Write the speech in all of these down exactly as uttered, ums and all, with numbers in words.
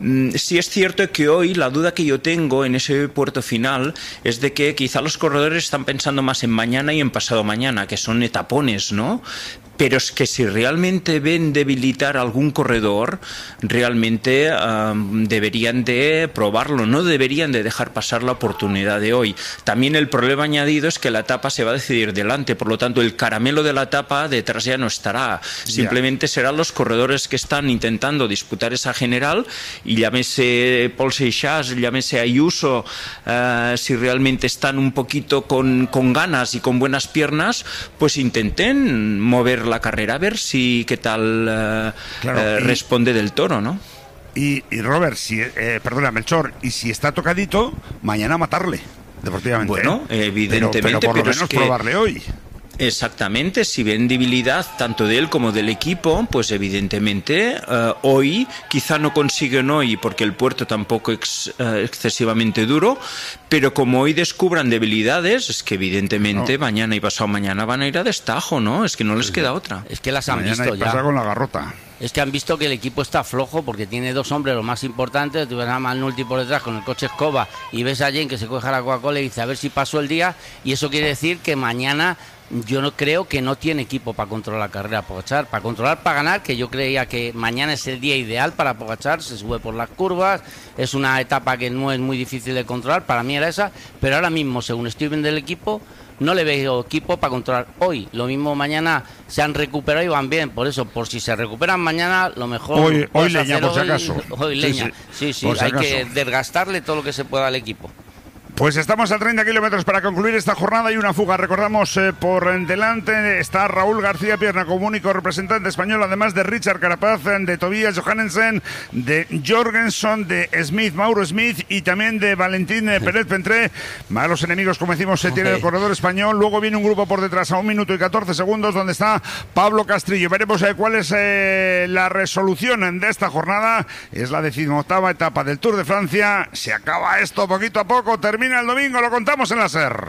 Sí es cierto que hoy la duda que yo tengo en ese puerto final es de que quizá los corredores están pensando más en mañana y en pasado mañana, que son etapones, ¿no? Pero es que si realmente ven debilitar algún corredor, realmente um, deberían de probarlo, no deberían de dejar pasar la oportunidad de hoy. También el problema añadido es que la etapa se va a decidir delante, por lo tanto el caramelo de la etapa detrás ya no estará. Simplemente yeah. serán los corredores que están intentando disputar esa general, y llámese Paul Seixas, llámese Ayuso, uh, si realmente están un poquito con, con ganas y con buenas piernas, pues intenten mover la carrera a ver si qué tal uh, claro, uh, y, responde del Toro, ¿no? Y, y Robert, si eh, perdona, Melchor, y si está tocadito, mañana matarle deportivamente. Bueno, ¿eh? evidentemente, pero, pero por lo pero menos es que probarle hoy. Exactamente, si ven debilidad tanto de él como del equipo, pues evidentemente uh, hoy quizá no consiguen hoy porque el puerto tampoco es uh, excesivamente duro, pero como hoy descubran debilidades, es que evidentemente no. mañana y pasado mañana van a ir a destajo, ¿no? Es que no les sí. queda otra. Es que las han mañana visto ya. Con la garrota. Es que han visto que el equipo está flojo porque tiene dos hombres los más importantes. Tú ves a Malnulti por detrás con el coche escoba y ves a Jen que se coge la Coca-Cola y dice a ver si pasó el día, y eso quiere decir que mañana yo no creo que no tiene equipo para controlar la carrera Pogačar, para controlar, para ganar, que yo creía que mañana es el día ideal para Pogačar, se sube por las curvas, es una etapa que no es muy difícil de controlar, para mí era esa, pero ahora mismo, según estoy viendo el equipo, no le veo equipo para controlar hoy. Lo mismo mañana se han recuperado y van bien, por eso, por si se recuperan mañana, lo mejor... Hoy, hoy leña, por si acaso. Hoy, hoy leña, sí, sí, sí, sí hay que desgastarle todo lo que se pueda al equipo. Pues estamos a treinta kilómetros para concluir esta jornada y una fuga. Recordamos, eh, por delante está Raúl García Pierna como único representante español, además de Richard Carapaz, de Tobias Johannesen, de Jorgensen, de Smith, Mauro Smith, y también de Valentín eh, Pérez Pentré. Malos enemigos, como decimos, se okay. tiene el corredor español. Luego viene un grupo por detrás a un minuto y catorce segundos, donde está Pablo Castrillo. Veremos eh, cuál es eh, la resolución de esta jornada. Es la decimoctava etapa del Tour de Francia. Se acaba esto poquito a poco, termina el domingo, lo contamos en la SER.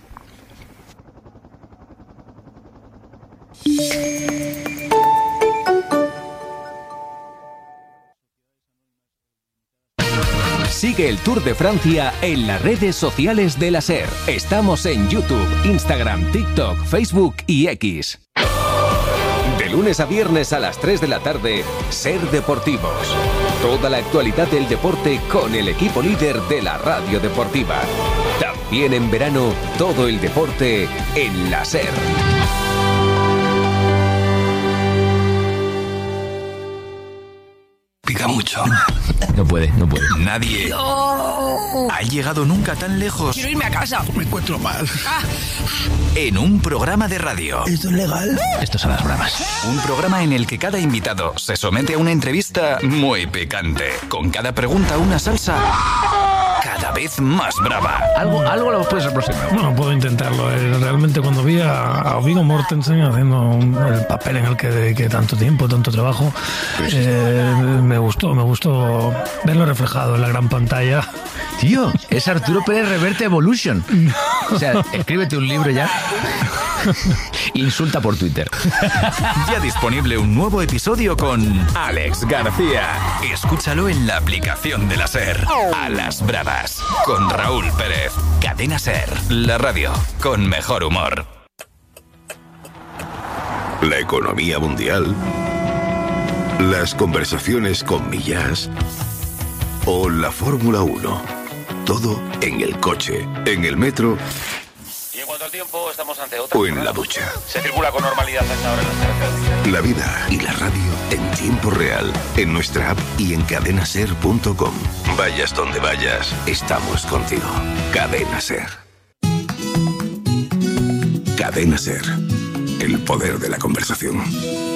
Sigue el Tour de Francia en las redes sociales de la SER. Estamos en YouTube, Instagram, TikTok, Facebook y X. De lunes a viernes a las tres de la tarde, SER Deportivos. Toda la actualidad del deporte con el equipo líder de la radio deportiva. También en verano, todo el deporte en la SER. Pica mucho. No puede, no puede. Nadie no. ha llegado nunca tan lejos. Quiero irme a casa. Me encuentro mal. Ah. En un programa de radio. ¿Esto es legal? Estos son las bravas. Un programa en el que cada invitado se somete a una entrevista muy picante. Con cada pregunta una salsa cada vez más brava. Algo, algo lo puedes aproximar. Bueno, puedo intentarlo. Realmente cuando vi a, a Viggo Mortensen haciendo un, el papel en el que dediqué tanto tiempo, tanto trabajo, eh, me gustó, me gustó verlo reflejado en la gran pantalla. Tío, es Arturo Pérez Reverte Evolution. O sea, escríbete un libro ya. Insulta por Twitter. Ya disponible un nuevo episodio con Alex García. Escúchalo en la aplicación de la SER. A las bravas, con Raúl Pérez. Cadena SER, la radio con mejor humor. La economía mundial, las conversaciones con Millás o la Fórmula uno. Todo en el coche, en el metro y en cuanto al tiempo, estamos ante otra o en la ducha. Se circula con normalidad hasta ahora en las carreteras. La vida y la radio en tiempo real, en nuestra app y en cadena ser punto com. Vayas donde vayas, estamos contigo. Cadena SER. Cadena SER. El poder de la conversación.